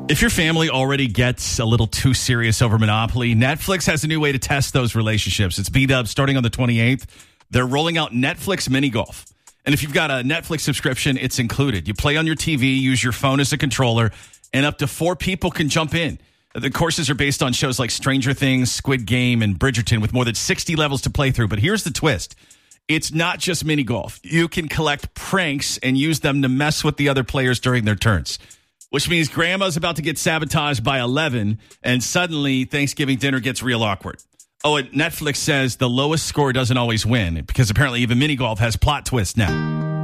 If your family already gets a little too serious over Monopoly, Netflix has a new way to test those relationships. It's B-Dubs starting on the 28th. They're rolling out Netflix Mini Golf. And if you've got a Netflix subscription, it's included. You play on your TV, use your phone as a controller, and up to 4 people can jump in. The courses are based on shows like Stranger Things, Squid Game, and Bridgerton with more than 60 levels to play through. But here's the twist. It's not just mini golf. You can collect pranks and use them to mess with the other players during their turns. Which means grandma's about to get sabotaged by 11, and suddenly Thanksgiving dinner gets real awkward. Oh, and Netflix says the lowest score doesn't always win, because apparently even mini golf has plot twists now.